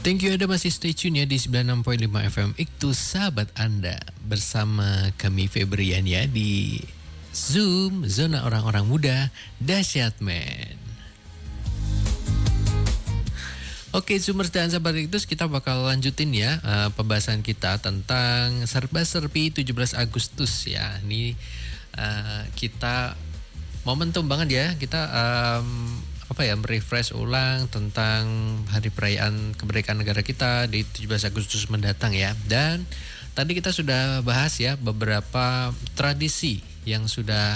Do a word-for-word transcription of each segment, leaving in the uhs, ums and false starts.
Thank you Anda masih stay tune ya di sembilan puluh enam koma lima F M Iktu sahabat Anda. Bersama kami Febrian ya di Zoom Zona Orang-Orang Muda Dahsyat Men. Oke Zoomers dan sahabat Iktus, kita bakal lanjutin ya uh, pembahasan kita tentang serba-serbi tujuh belas Agustus ya. Ini uh, kita momentum banget ya, kita um, apa ya merefresh ulang tentang hari perayaan kemerdekaan negara kita di tujuh belas Agustus mendatang ya. Dan tadi kita sudah bahas ya beberapa tradisi yang sudah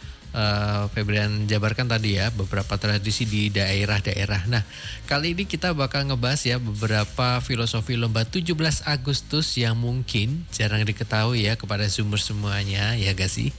uh, Febrian jabarkan tadi ya, beberapa tradisi di daerah-daerah. Nah, kali ini kita bakal ngebahas ya beberapa filosofi lomba tujuh belas Agustus yang mungkin jarang diketahui ya kepada Zoomers semuanya, ya gak sih?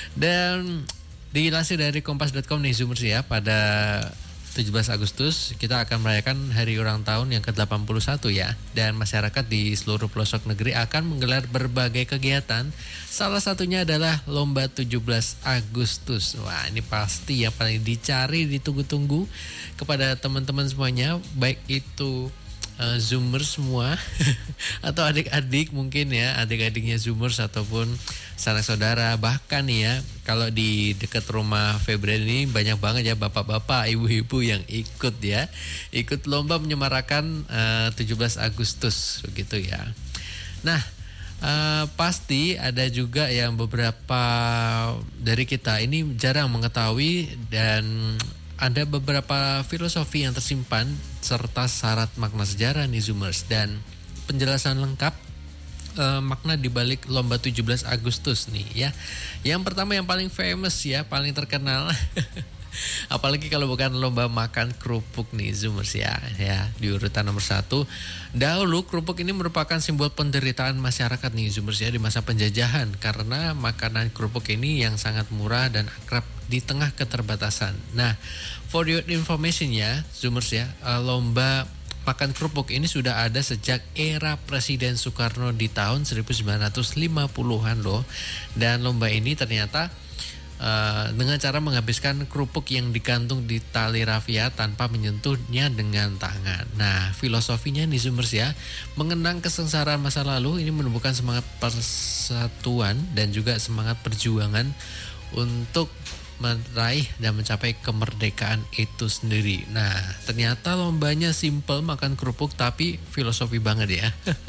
Dan dilansir dari kompas dot com nih Zoomers ya, pada tujuh belas Agustus kita akan merayakan hari ulang tahun yang ke delapan puluh satu ya. Dan masyarakat di seluruh pelosok negeri akan menggelar berbagai kegiatan. Salah satunya adalah lomba tujuh belas Agustus. Wah, ini pasti yang paling dicari, ditunggu-tunggu kepada teman-teman semuanya, baik itu uh, Zoomers semua atau adik-adik mungkin ya, adik-adiknya Zoomers ataupun sanak saudara. Bahkan nih ya, kalau di dekat rumah Febrian ini banyak banget ya bapak-bapak, ibu-ibu yang ikut ya, ikut lomba menyemarakan uh, tujuh belas Agustus begitu ya. Nah, uh, pasti ada juga yang beberapa dari kita ini jarang mengetahui, dan ada beberapa filosofi yang tersimpan serta syarat makna sejarah nih Zoomers, dan penjelasan lengkap Uh, makna dibalik lomba tujuh belas Agustus nih ya. Yang pertama yang paling famous ya, paling terkenal apalagi kalau bukan lomba makan kerupuk nih Zoomers ya. Ya, di urutan nomor satu. Dahulu kerupuk ini merupakan simbol penderitaan masyarakat nih Zoomers ya di masa penjajahan, karena makanan kerupuk ini yang sangat murah dan akrab di tengah keterbatasan. Nah, for your information ya Zoomers ya, uh, lomba makan kerupuk ini sudah ada sejak era Presiden Soekarno di tahun seribu sembilan ratus lima puluhan loh. Dan lomba ini ternyata uh, dengan cara menghabiskan kerupuk yang digantung di tali rafia tanpa menyentuhnya dengan tangan. Nah, filosofinya nih Zoomers ya, mengenang kesengsaraan masa lalu ini menumbuhkan semangat persatuan dan juga semangat perjuangan untuk meraih dan mencapai kemerdekaan itu sendiri. Nah, ternyata lombanya simple makan kerupuk tapi filosofi banget ya.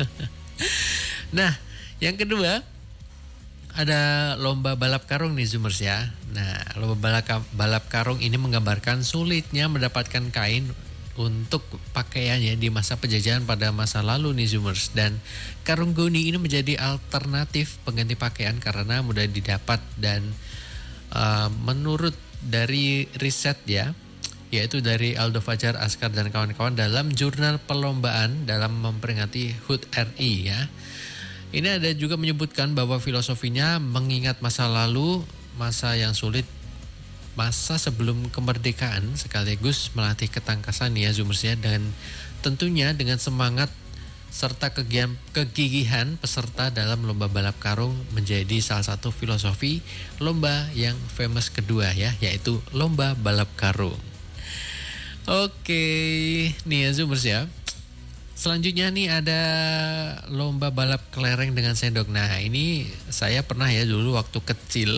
Nah, yang kedua ada lomba balap karung nih Zoomers ya. Nah, lomba balap, balap karung ini menggambarkan sulitnya mendapatkan kain untuk pakaiannya di masa penjajahan pada masa lalu nih Zoomers. Dan karung goni ini menjadi alternatif pengganti pakaian karena mudah didapat. Dan Uh, menurut dari riset ya, yaitu dari Aldo Fajar Askar dan kawan-kawan dalam jurnal perlombaan dalam memperingati H U T R I ya. Ini ada juga menyebutkan bahwa filosofinya mengingat masa lalu, masa yang sulit, masa sebelum kemerdekaan, sekaligus melatih ketangkasan ya Zoomers ya, dan tentunya dengan semangat serta kegigihan peserta dalam lomba balap karung menjadi salah satu filosofi lomba yang famous kedua ya, yaitu lomba balap karung. Oke, nih ya Zoomers ya. Selanjutnya nih ada lomba balap kelereng dengan sendok. Nah, ini saya pernah ya dulu waktu kecil.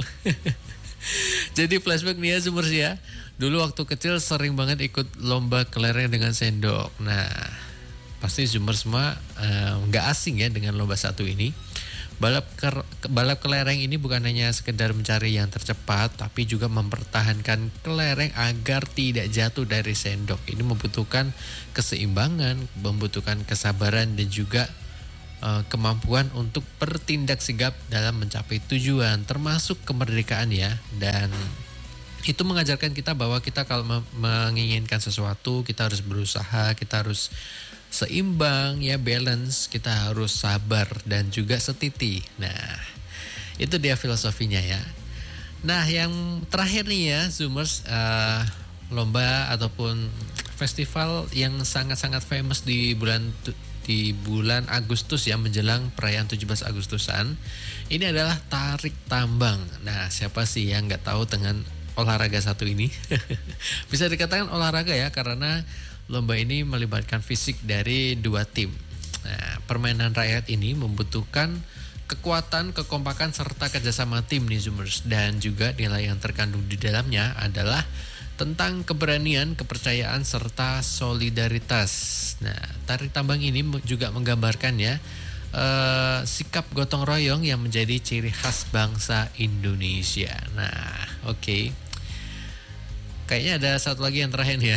Jadi flashback nih ya Zoomers ya. Dulu waktu kecil sering banget ikut lomba kelereng dengan sendok. Nah, pasti Zoomers semua nggak uh, asing ya dengan lomba satu ini. Balap ker, balap kelereng ini bukan hanya sekedar mencari yang tercepat, tapi juga mempertahankan kelereng agar tidak jatuh dari sendok. Ini membutuhkan keseimbangan, membutuhkan kesabaran dan juga uh, kemampuan untuk bertindak sigap dalam mencapai tujuan, termasuk kemerdekaan ya. Dan itu mengajarkan kita bahwa kita kalau menginginkan sesuatu, kita harus berusaha, kita harus seimbang ya, balance, kita harus sabar dan juga setiti. Nah, itu dia filosofinya ya. Nah, yang terakhir nih ya Zoomers, uh, lomba ataupun festival yang sangat-sangat famous di bulan di bulan Agustus ya, menjelang perayaan tujuh belas Agustusan. Ini adalah tarik tambang. Nah, siapa sih yang nggak tahu dengan olahraga satu ini? Bisa dikatakan olahraga ya, karena lomba ini melibatkan fisik dari dua tim. Nah, permainan rakyat ini membutuhkan kekuatan, kekompakan, serta kerjasama tim nih Zoomers. Dan juga nilai yang terkandung di dalamnya adalah tentang keberanian, kepercayaan, serta solidaritas. Nah, tari tambang ini juga menggambarkan ya uh, sikap gotong royong yang menjadi ciri khas bangsa Indonesia. Nah, oke. Okay. Kayaknya ada satu lagi yang terakhir ya.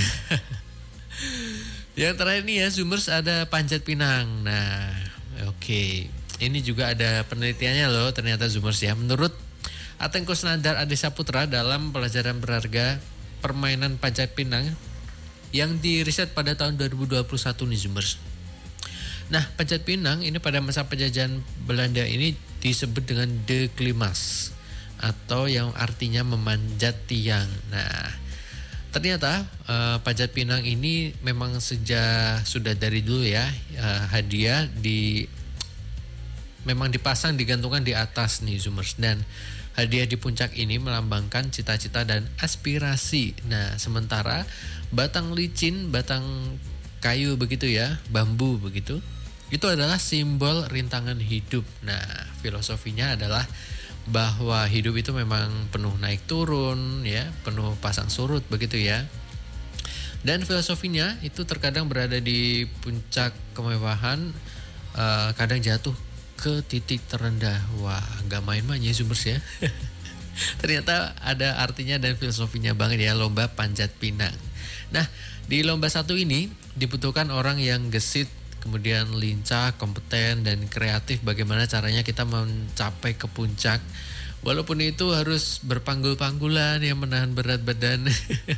Yang terakhir nih ya Zoomers, ada panjat pinang. Nah, oke. Okay. Ini juga ada penelitiannya loh ternyata Zoomers ya. Menurut Ateng Kusnandar Adi Saputra dalam pelajaran berharga permainan panjat pinang yang diriset pada tahun dua ribu dua puluh satu nih Zoomers. Nah, panjat pinang ini pada masa penjajahan Belanda ini disebut dengan de klimas atau yang artinya memanjat tiang. Nah, ternyata uh, panjat pinang ini memang sejak sudah dari dulu ya uh, hadiah di memang dipasang digantungkan di atas nih Zoomers, dan hadiah di puncak ini melambangkan cita-cita dan aspirasi. Nah, sementara batang licin, batang kayu begitu ya, bambu begitu, itu adalah simbol rintangan hidup. Nah, filosofinya adalah bahwa hidup itu memang penuh naik turun ya, penuh pasang surut begitu ya. Dan filosofinya itu terkadang berada di puncak kemewahan, uh, kadang jatuh ke titik terendah. Wah, gak main-main ya Zoomers ya. Ternyata ada artinya dan filosofinya banget ya lomba panjat pinang. Nah, di lomba satu ini dibutuhkan orang yang gesit, kemudian lincah, kompeten, dan kreatif bagaimana caranya kita mencapai ke puncak. Walaupun itu harus berpanggul-panggulan yang menahan berat badan.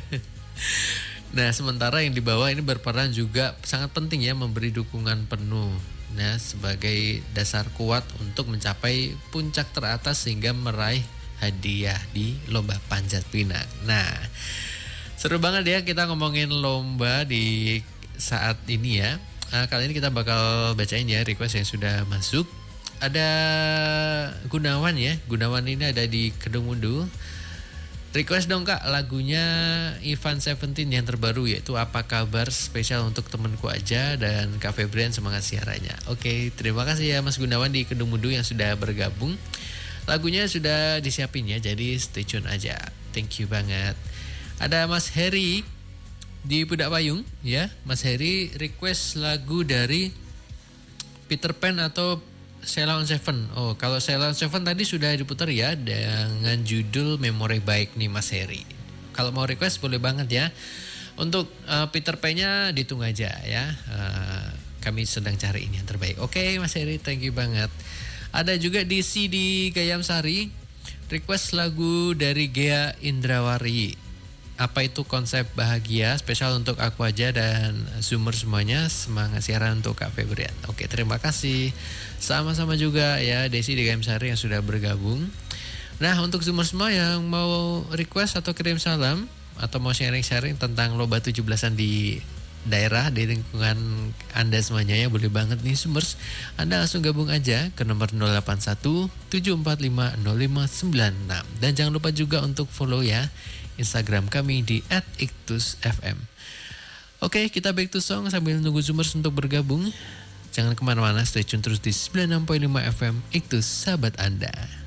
Nah, sementara yang di bawah ini berperan juga sangat penting ya, memberi dukungan penuh. Nah, sebagai dasar kuat untuk mencapai puncak teratas sehingga meraih hadiah di lomba panjat pinang. Nah, seru banget ya kita ngomongin lomba di saat ini ya. Nah, kali ini kita bakal bacain ya request yang sudah masuk. Ada Gunawan ya. Gunawan ini ada di Kedungmundu. Request dong Kak lagunya Ivan Seventeen yang terbaru, yaitu Apa Kabar, spesial untuk temanku aja dan Kak Febrian semangat siarannya. Oke, terima kasih ya Mas Gunawan di Kedungmundu yang sudah bergabung. Lagunya sudah disiapin ya, jadi stay tune aja. Thank you banget. Ada Mas Heri di Pudak Payung ya, Mas Heri request lagu dari Peter Pan atau Sheila on Seven. Oh, kalau Sheila on Seven tadi sudah diputar ya dengan judul Memori Baik nih Mas Heri. Kalau mau request boleh banget ya. Untuk uh, Peter Pan-nya ditunggu aja ya. Uh, kami sedang cari ini yang terbaik. Oke okay, Mas Heri, thank you banget. Ada juga D C di Gayam Sari request lagu dari Gea Indrawari. Apa itu konsep bahagia, spesial untuk aku aja dan Zoomer semuanya. Semangat siaran untuk Kak Febrian. Oke, terima kasih. Sama-sama juga ya Desi di G M Sari yang sudah bergabung. Nah, untuk Zoomer semua yang mau request atau kirim salam atau mau sharing-sharing tentang lomba tujuh belasan di daerah, di lingkungan Anda semuanya ya, boleh banget nih Zoomers. Anda langsung gabung aja ke nomor nol delapan satu tujuh empat lima nol lima sembilan enam. Dan jangan lupa juga untuk follow ya Instagram kami di et iktus f m. Oke, kita back to song sambil nunggu Zoomers untuk bergabung. Jangan kemana-mana, stay tune terus di sembilan puluh enam koma lima F M Iktus, sahabat Anda.